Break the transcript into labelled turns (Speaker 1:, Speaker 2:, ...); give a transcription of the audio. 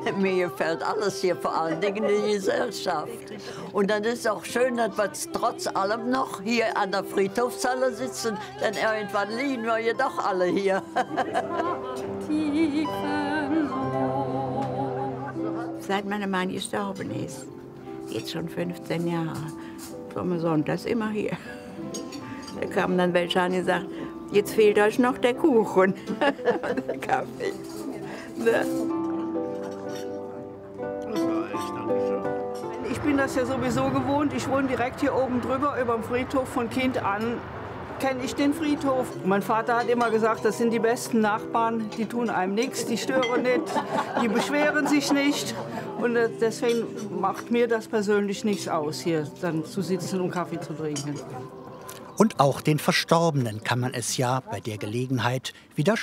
Speaker 1: Mir gefällt alles hier, vor allen Dingen die Gesellschaft. Und dann ist es auch schön, dass wir trotz allem noch hier an der Friedhofshalle sitzen, denn irgendwann liegen wir ja doch alle hier.
Speaker 2: Seit mein Mann gestorben ist, jetzt schon 15 Jahre, kommen wir sonntags immer hier. Da kamen dann welche an und gesagt, jetzt fehlt euch noch der Kuchen und der Kaffee. Ne?
Speaker 3: Ich bin das ja sowieso gewohnt. Ich wohne direkt hier oben drüber über dem Friedhof. Von Kind an kenne ich den Friedhof. Mein Vater hat immer gesagt, das sind die besten Nachbarn. Die tun einem nichts, die stören nicht, die beschweren sich nicht. Und deswegen macht mir das persönlich nichts aus, hier dann zu sitzen und Kaffee zu trinken.
Speaker 4: Und auch den Verstorbenen kann man es ja bei der Gelegenheit wieder